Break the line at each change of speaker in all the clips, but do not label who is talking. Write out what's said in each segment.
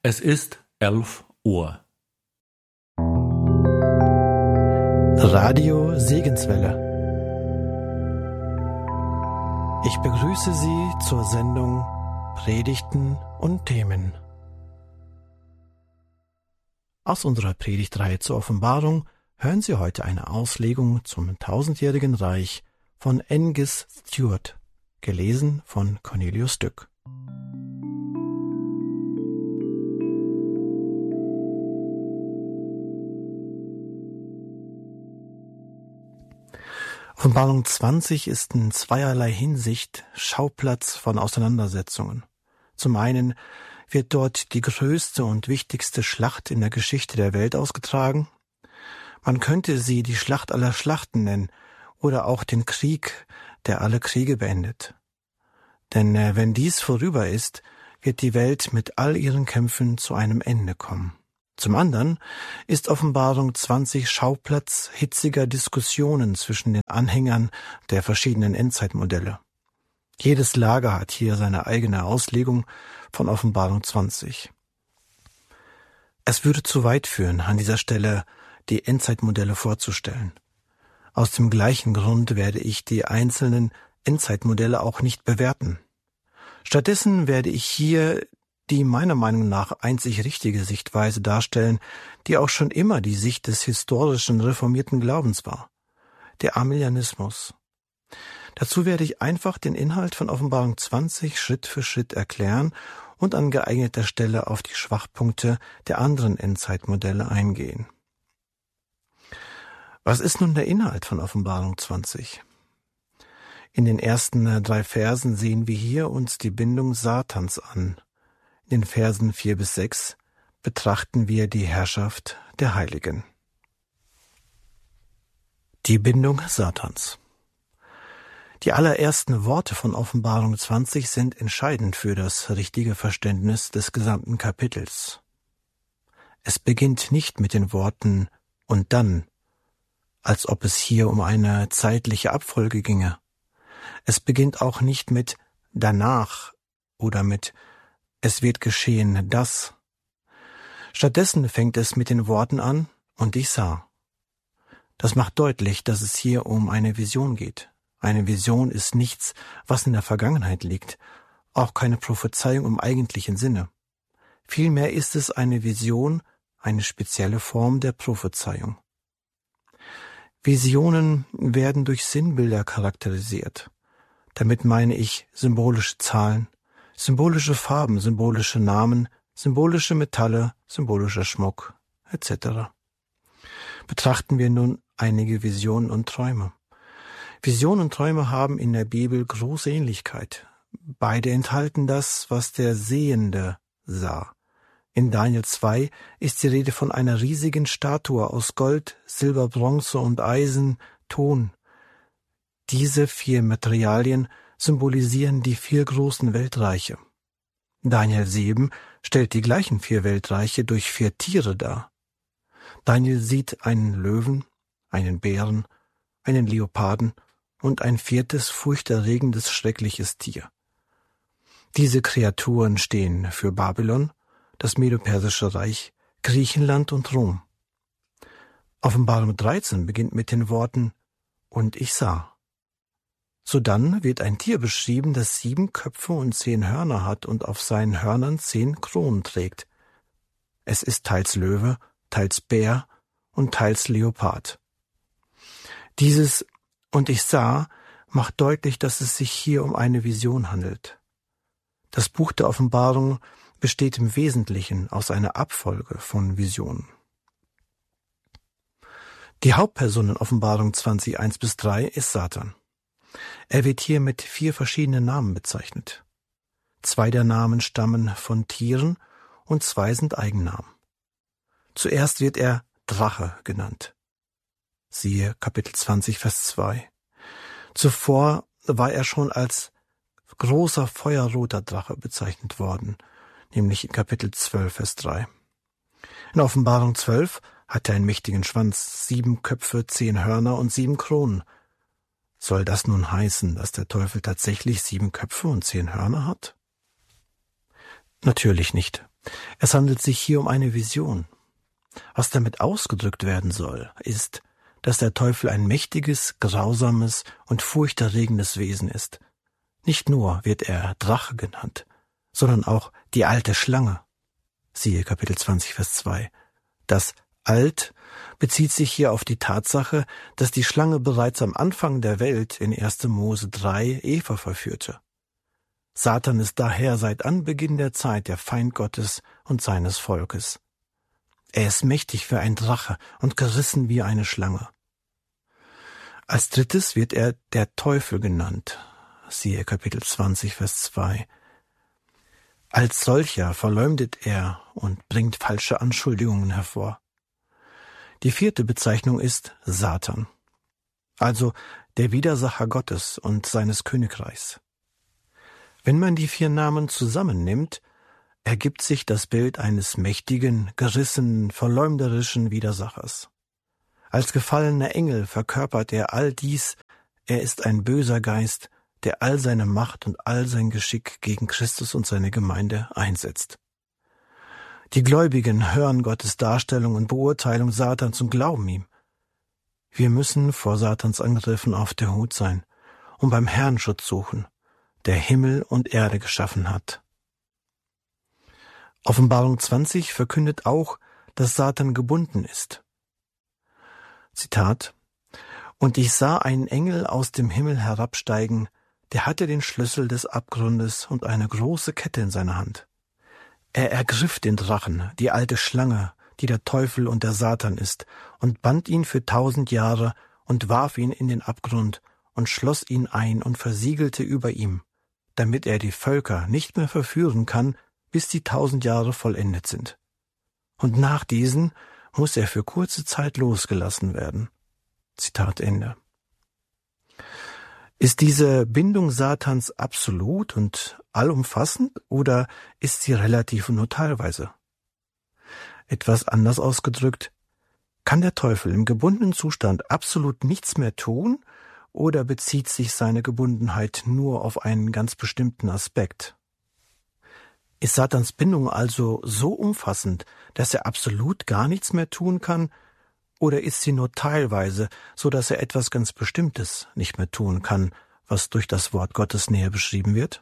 Es ist 11 Uhr.
Radio Segenswelle. Ich begrüße Sie zur Sendung Predigten und Themen. Aus unserer Predigtreihe zur Offenbarung hören Sie heute eine Auslegung zum 1000-jährigen Reich von Angus Stewart, gelesen von Cornelius Dück. Offenbarung 20 ist in zweierlei Hinsicht Schauplatz von Auseinandersetzungen. Zum einen wird dort die größte und wichtigste Schlacht in der Geschichte der Welt ausgetragen. Man könnte sie die Schlacht aller Schlachten nennen oder auch den Krieg, der alle Kriege beendet. Denn wenn dies vorüber ist, wird die Welt mit all ihren Kämpfen zu einem Ende kommen. Zum anderen ist Offenbarung 20 Schauplatz hitziger Diskussionen zwischen den Anhängern der verschiedenen Endzeitmodelle. Jedes Lager hat hier seine eigene Auslegung von Offenbarung 20. Es würde zu weit führen, an dieser Stelle die Endzeitmodelle vorzustellen. Aus dem gleichen Grund werde ich die einzelnen Endzeitmodelle auch nicht bewerten. Stattdessen werde ich hier die meiner Meinung nach einzig richtige Sichtweise darstellen, die auch schon immer die Sicht des historischen reformierten Glaubens war, der Arminianismus. Dazu werde ich einfach den Inhalt von Offenbarung 20 Schritt für Schritt erklären und an geeigneter Stelle auf die Schwachpunkte der anderen Endzeitmodelle eingehen. Was ist nun der Inhalt von Offenbarung 20? In den ersten 3 Versen sehen wir hier uns die Bindung Satans an. In den Versen 4 bis 6 betrachten wir die Herrschaft der Heiligen. Die Bindung Satans. Die allerersten Worte von Offenbarung 20 sind entscheidend für das richtige Verständnis des gesamten Kapitels. Es beginnt nicht mit den Worten »und dann«, als ob es hier um eine zeitliche Abfolge ginge. Es beginnt auch nicht mit »danach« oder mit »es wird geschehen, das«. Stattdessen fängt es mit den Worten an »und ich sah«. Das macht deutlich, dass es hier um eine Vision geht. Eine Vision ist nichts, was in der Vergangenheit liegt, auch keine Prophezeiung im eigentlichen Sinne. Vielmehr ist es eine Vision, eine spezielle Form der Prophezeiung. Visionen werden durch Sinnbilder charakterisiert. Damit meine ich symbolische Zahlen, symbolische Farben, symbolische Namen, symbolische Metalle, symbolischer Schmuck, etc. Betrachten wir nun einige Visionen und Träume. Visionen und Träume haben in der Bibel große Ähnlichkeit. Beide enthalten das, was der Sehende sah. In Daniel 2 ist die Rede von einer riesigen Statue aus Gold, Silber, Bronze und Eisen, Ton. Diese 4 Materialien symbolisieren die 4 großen Weltreiche. Daniel 7 stellt die gleichen 4 Weltreiche durch 4 Tiere dar. Daniel sieht einen Löwen, einen Bären, einen Leoparden und ein 4. furchterregendes, schreckliches Tier. Diese Kreaturen stehen für Babylon, das Medo-Persische Reich, Griechenland und Rom. Offenbarung 13 beginnt mit den Worten »und ich sah«. Sodann wird ein Tier beschrieben, das 7 Köpfe und 10 Hörner hat und auf seinen Hörnern 10 Kronen trägt. Es ist teils Löwe, teils Bär und teils Leopard. Dieses »und ich sah« macht deutlich, dass es sich hier um eine Vision handelt. Das Buch der Offenbarung besteht im Wesentlichen aus einer Abfolge von Visionen. Die Hauptperson in Offenbarung 20, 1-3 ist Satan. Er wird hier mit 4 verschiedenen Namen bezeichnet. 2 der Namen stammen von Tieren und 2 sind Eigennamen. Zuerst wird er Drache genannt. Siehe Kapitel 20, Vers 2. Zuvor war er schon als großer feuerroter Drache bezeichnet worden, nämlich in Kapitel 12, Vers 3. In Offenbarung 12 hat er einen mächtigen Schwanz, 7 Köpfe, 10 Hörner und 7 Kronen. Soll das nun heißen, dass der Teufel tatsächlich 7 Köpfe und 10 Hörner hat? Natürlich nicht. Es handelt sich hier um eine Vision. Was damit ausgedrückt werden soll, ist, dass der Teufel ein mächtiges, grausames und furchterregendes Wesen ist. Nicht nur wird er Drache genannt, sondern auch die alte Schlange. Siehe Kapitel 20, Vers 2. Das Alt bezieht sich hier auf die Tatsache, dass die Schlange bereits am Anfang der Welt in 1. Mose 3 Eva verführte. Satan ist daher seit Anbeginn der Zeit der Feind Gottes und seines Volkes. Er ist mächtig wie ein Drache und gerissen wie eine Schlange. Als drittes wird er der Teufel genannt. Siehe Kapitel 20, Vers 2. Als solcher verleumdet er und bringt falsche Anschuldigungen hervor. Die vierte Bezeichnung ist Satan, also der Widersacher Gottes und seines Königreichs. Wenn man die 4 Namen zusammennimmt, ergibt sich das Bild eines mächtigen, gerissenen, verleumderischen Widersachers. Als gefallener Engel verkörpert er all dies, er ist ein böser Geist, der all seine Macht und all sein Geschick gegen Christus und seine Gemeinde einsetzt. Die Gläubigen hören Gottes Darstellung und Beurteilung Satans und glauben ihm. Wir müssen vor Satans Angriffen auf der Hut sein und beim Herrn Schutz suchen, der Himmel und Erde geschaffen hat. Offenbarung 20 verkündet auch, dass Satan gebunden ist. Zitat: Und ich sah einen Engel aus dem Himmel herabsteigen, der hatte den Schlüssel des Abgrundes und eine große Kette in seiner Hand. Er ergriff den Drachen, die alte Schlange, die der Teufel und der Satan ist, und band ihn für 1000 Jahre und warf ihn in den Abgrund und schloss ihn ein und versiegelte über ihm, damit er die Völker nicht mehr verführen kann, bis die 1000 Jahre vollendet sind. Und nach diesen muss er für kurze Zeit losgelassen werden. Zitat Ende. Ist diese Bindung Satans absolut und allumfassend oder ist sie relativ und nur teilweise? Etwas anders ausgedrückt, kann der Teufel im gebundenen Zustand absolut nichts mehr tun oder bezieht sich seine Gebundenheit nur auf einen ganz bestimmten Aspekt? Ist Satans Bindung also so umfassend, dass er absolut gar nichts mehr tun kann, oder ist sie nur teilweise, so dass er etwas ganz Bestimmtes nicht mehr tun kann, was durch das Wort Gottes näher beschrieben wird?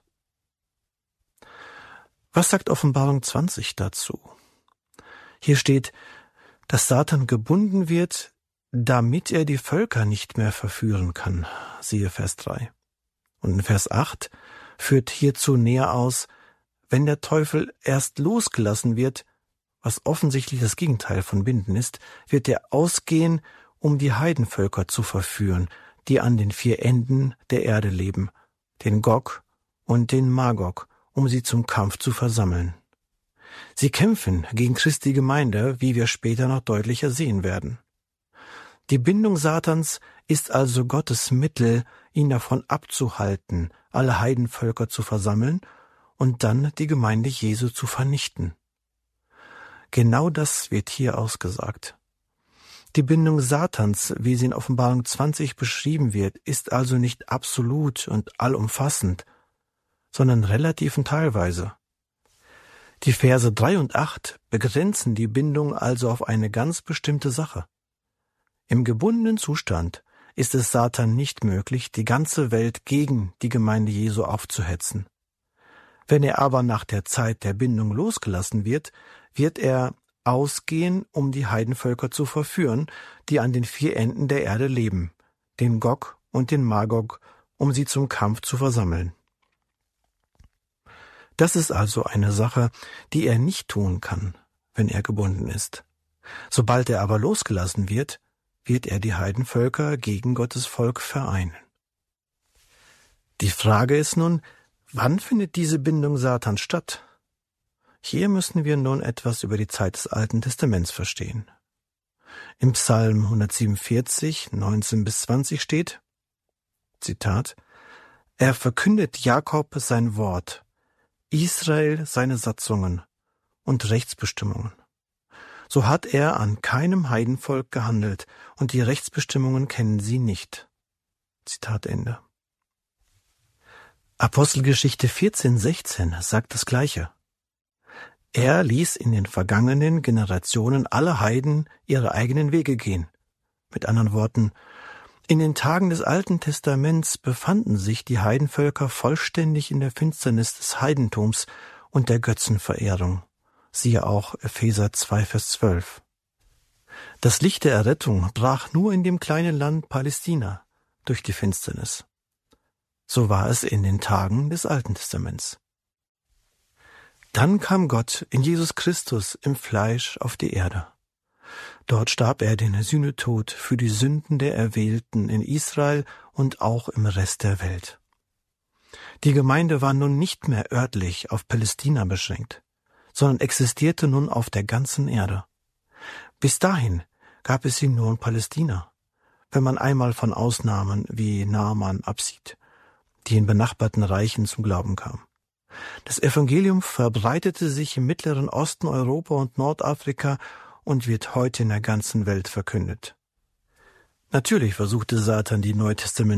Was sagt Offenbarung 20 dazu? Hier steht, dass Satan gebunden wird, damit er die Völker nicht mehr verführen kann. Siehe Vers 3. Und in Vers 8 führt hierzu näher aus, wenn der Teufel erst losgelassen wird, was offensichtlich das Gegenteil von Binden ist, wird er ausgehen, um die Heidenvölker zu verführen, die an den 4 Enden der Erde leben, den Gog und den Magog, um sie zum Kampf zu versammeln. Sie kämpfen gegen Christi Gemeinde, wie wir später noch deutlicher sehen werden. Die Bindung Satans ist also Gottes Mittel, ihn davon abzuhalten, alle Heidenvölker zu versammeln und dann die Gemeinde Jesu zu vernichten. Genau das wird hier ausgesagt. Die Bindung Satans, wie sie in Offenbarung 20 beschrieben wird, ist also nicht absolut und allumfassend, sondern relativ und teilweise. Die Verse 3 und 8 begrenzen die Bindung also auf eine ganz bestimmte Sache. Im gebundenen Zustand ist es Satan nicht möglich, die ganze Welt gegen die Gemeinde Jesu aufzuhetzen. Wenn er aber nach der Zeit der Bindung losgelassen wird, wird er ausgehen, um die Heidenvölker zu verführen, die an den 4 Enden der Erde leben, den Gog und den Magog, um sie zum Kampf zu versammeln. Das ist also eine Sache, die er nicht tun kann, wenn er gebunden ist. Sobald er aber losgelassen wird, wird er die Heidenvölker gegen Gottes Volk vereinen. Die Frage ist nun, wann findet diese Bindung Satans statt? Hier müssen wir nun etwas über die Zeit des Alten Testaments verstehen. Im Psalm 147, 19-20 steht, Zitat, Er verkündet Jakob sein Wort, Israel seine Satzungen und Rechtsbestimmungen. So hat er an keinem Heidenvolk gehandelt, und die Rechtsbestimmungen kennen sie nicht. Zitat Ende. Apostelgeschichte 14,16 sagt das Gleiche. Er ließ in den vergangenen Generationen alle Heiden ihre eigenen Wege gehen. Mit anderen Worten, in den Tagen des Alten Testaments befanden sich die Heidenvölker vollständig in der Finsternis des Heidentums und der Götzenverehrung. Siehe auch Epheser 2, Vers 12. Das Licht der Errettung brach nur in dem kleinen Land Palästina durch die Finsternis. So war es in den Tagen des Alten Testaments. Dann kam Gott in Jesus Christus im Fleisch auf die Erde. Dort starb er den Sühnetod für die Sünden der Erwählten in Israel und auch im Rest der Welt. Die Gemeinde war nun nicht mehr örtlich auf Palästina beschränkt, sondern existierte nun auf der ganzen Erde. Bis dahin gab es sie nur in Palästina, wenn man einmal von Ausnahmen wie Naaman absieht, die in benachbarten Reichen zum Glauben kamen. Das Evangelium verbreitete sich im Mittleren Osten, Europa und Nordafrika und wird heute in der ganzen Welt verkündet. Natürlich versuchte Satan, die